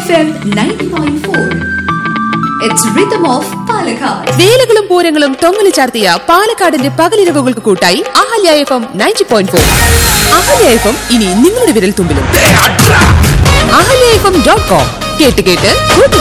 FM 90.4. It's Rhythm of Palakkad. വേലകളും പൂരങ്ങളും തൊങ്ങലി ചാർത്തിയ പാലക്കാടിന്റെ പകലിരവുകൾക്ക് കൂട്ടായി അഹല്യ FM 90.4. അഹല്യ FM ഇനി നിങ്ങളുടെ വിരൽ തുമ്പിലും. ahല്യ FM.com കേട്ട് കേട്ട് കൂട്ടുക.